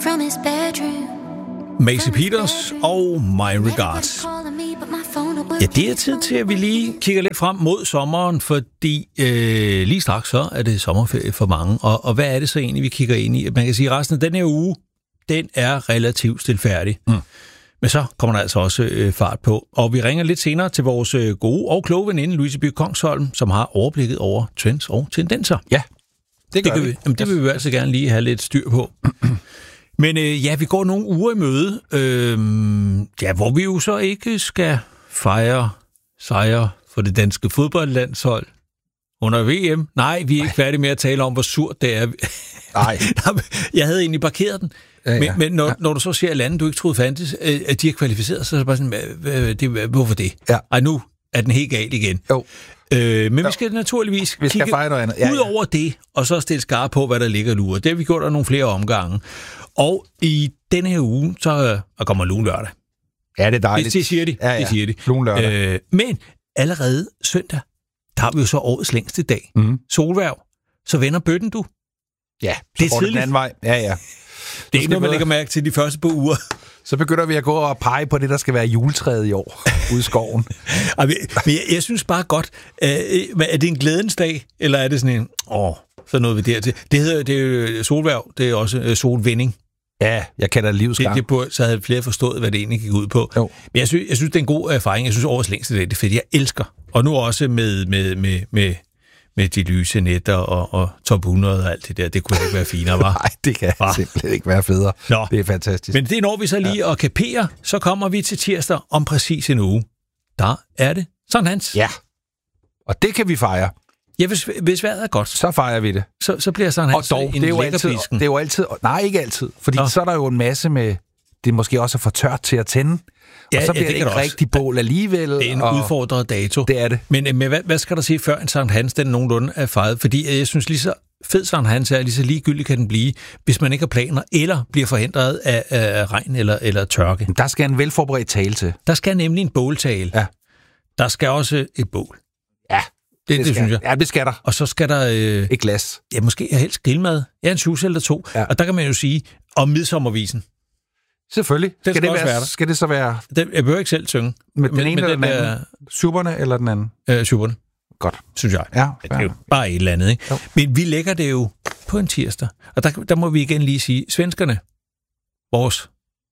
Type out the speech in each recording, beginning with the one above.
Maisie Peters og My Regards. Ja, det er tid til, at vi lige kigger lidt frem mod sommeren, fordi lige straks så er det sommerferie for mange. Og hvad er det så egentlig, vi kigger ind i? Man kan sige, at resten af den her uge, den er relativt stilfærdig. Men så kommer der altså også fart på. Og vi ringer lidt senere til vores gode og kloge veninde, Louise By Kongsholm, som har overblikket over trends og tendenser. Ja, det gør vi. Jamen, det vil vi altså gerne lige have lidt styr på. Men ja, vi går nogle uger i møde, hvor vi jo så ikke skal fejre sejre for det danske fodboldlandshold under VM. Nej, vi er ikke færdige med at tale om, hvor surt det er. Nej. Jeg havde egentlig parkeret den. Ja. Men når du så ser lande, du ikke troede fandtes, at de er kvalificeret, så er det bare sådan, hvorfor det? Ja. Ej, nu er den helt galt igen. Jo. Men vi skal naturligvis kigge fejre noget andet. Ud over det, og så stille skarpt på, hvad der ligger og lurer. Det har vi gjort af nogle flere omgange. Og i denne her uge, så kommer Lune lørdag. Ja, det er dejligt. Det siger de. Ja. Det siger de. Lune lørdag. Men allerede søndag, der har vi jo så årets længste dag. Solværv. Så vender bøtten, du. Ja, så det er får den anden vej. Ja. Det er ikke noget, man lægger mærke til de første par uger. Så begynder vi at gå og pege på det, der skal være juletræet i år ude i skoven. Men jeg synes bare godt, er det en glædens dag, eller er det sådan en, så nåede vi dertil. Det er solværv, det er også solvinding. Ja, jeg kalder det livs gang. Så havde flere forstået, hvad det egentlig gik ud på. Jo. Men jeg synes, det er en god erfaring. Jeg synes, årets længste dag, det er fedt. Jeg elsker. Og nu også med de lyse netter og top 100 og alt det der. Det kunne ikke være finere, var? Nej, det kan simpelthen ikke være federe. Nå. Det er fantastisk. Men det når vi så lige at kapere, så kommer vi til tirsdag om præcis en uge. Der er det Sankt Hans. Ja, og det kan vi fejre. Ja, hvis vejret er godt. Så fejrer vi det. Så bliver Sankt Hans en lækkerpisken. Det er jo altid... Nej, ikke altid. Fordi så er der jo en masse med... Det er måske også for tørt til at tænde. Ja, og så bliver det ikke rigtig bål alligevel. Det er en udfordret dato. Det er det. Men hvad skal der sige før en Sankt Hans, den nogenlunde er fejret? Fordi jeg synes lige så fed Sankt Hans er, lige så ligegyldigt kan den blive, hvis man ikke har planer, eller bliver forhindret af regn eller tørke. Der skal en velforberedt tale til. Der skal nemlig en båltale. Ja. Der skal også et bål. Ja. Det synes jeg. Ja, det skal der. Og så skal der... et glas. Ja, måske helst grillmad. Ja, en juice eller to. Ja. Og der kan man jo sige, om midsommervisen. Selvfølgelig. Skal det så være... Jeg behøver ikke selv synge. Med den ene eller den anden? Supperne eller den anden? Supperne. Godt. Synes jeg. Ja, det er jo bare et eller andet, ikke? Jo. Men vi lægger det jo på en tirsdag. Og der må vi igen lige sige, svenskerne, vores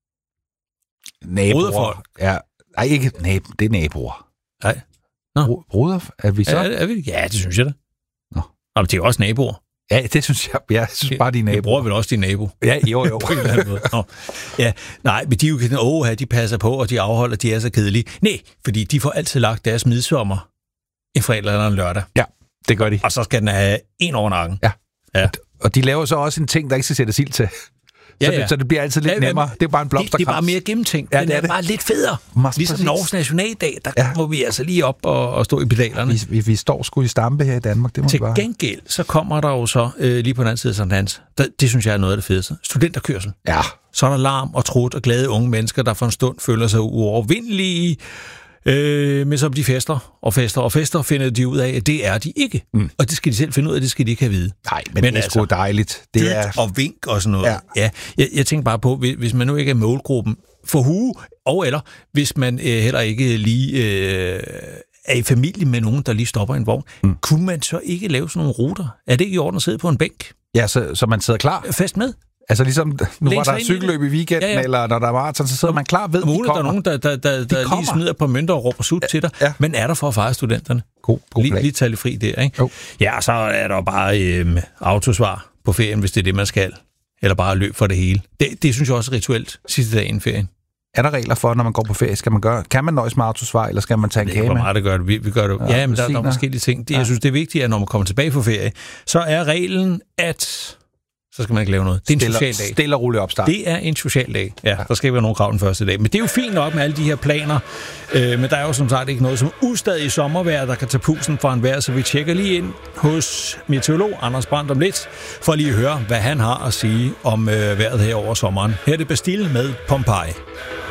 naboer. Ja. Nej, ikke det er naboer. Nej. Broder? Er vi så? Er vi? Ja, det synes jeg da. Nå. Men det er jo også naboer. Ja, det synes jeg. Jeg synes bare, de er naboer. Jeg bruger vel også din nabo. Ja, jo. På en eller anden måde. Ja, nej, men de er jo de passer på, og de afholder, de er så kedelige. Nej, fordi de får altid lagt deres midsommer en fredag eller en lørdag. Ja, det gør de. Og så skal den have en over nakken. Ja. Og de laver så også en ting, der ikke skal sættes ild til. Så det bliver altid lidt nemmere. Det er bare en blomsterkrans. Det er bare mere gennemtænkt. Den er bare lidt federe. Ligesom Norges nationaldag, der må vi altså lige op og stå i pedalerne. Vi står sgu i stampe her i Danmark. Det må til gengæld, så kommer der jo så lige på den anden side af Sankt Hans. Det synes jeg er noget af det fedeste. Studenterkørsel. Ja. Så er der larm og trut og glade unge mennesker, der for en stund føler sig uovervindelige. Men som de fester, finder de ud af, at det er de ikke. Og det skal de selv finde ud af, det skal de ikke have vide. Nej, men det er sgu dejligt. Det er og vink og sådan noget. Ja. Jeg tænker bare på, hvis man nu ikke er målgruppen for hue, eller hvis man heller ikke lige er i familie med nogen, der lige stopper en vogn, kunne man så ikke lave sådan nogle ruter? Er det ikke i orden at sidde på en bænk? Ja, så man sidder klar. Fast med. Altså ligesom, nu var der cykelløb i weekenden, eller når der var maraton, så sidder man klar ved, der er nogen, der lige smider på mønter og råber sut til dig, men er der for at fejre studenterne? God lige tale fri der, ikke? Jo. Ja, så er der bare autosvar på ferien, hvis det er det, man skal. Eller bare løb for det hele. Det synes jeg også er rituelt sidste dag inden ferien. Er der regler for, når man går på ferie? Kan man nøjes med autosvar, eller skal man tage en kage med? Det er meget, der gør det. Vi gør det. Ja, men der er forskellige ting. Jeg synes, det er vigtigt, at når man kommer tilbage på ferie, så er reglen, at så skal man ikke lave noget. Det er en social dag. Stille og rolig opstart. Det er en social dag. Ja, der skal ikke være nogen krav den første dag. Men det er jo fint nok med alle de her planer. Men der er jo som sagt ikke noget som ustadig sommervejr, der kan tage pusen fra en vejr, så vi tjekker lige ind hos meteorolog Anders Brandt om lidt, for lige at høre, hvad han har at sige om vejret her over sommeren. Her er det Bastille med Pompeii.